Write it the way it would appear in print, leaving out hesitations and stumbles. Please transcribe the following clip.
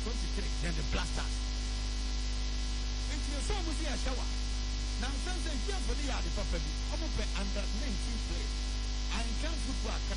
23, then the Blasters. Into your song was here, shower. Now, something here for the yard, the property, under 19 players. I can't football.